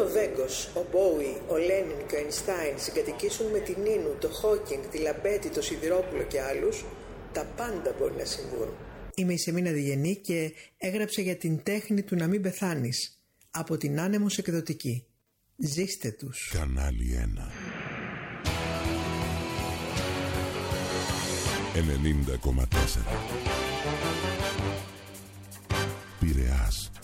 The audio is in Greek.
ο Βέγκος, ο Μπόουι, ο Λένιν και ο Αϊνστάιν συγκατοικήσουν με την Νίνου, το Χόκινγκ, τη Λαμπέτη, το Σιδηρόπουλο και άλλους, τα πάντα μπορεί να συμβούν. Είμαι η Σεμίνα Διγενή και έγραψα για την τέχνη του να μην πεθάνεις από την Άνεμος Εκδοτική. Ζήστε τους. Κανάλι 1 90,4 Πειραιάς.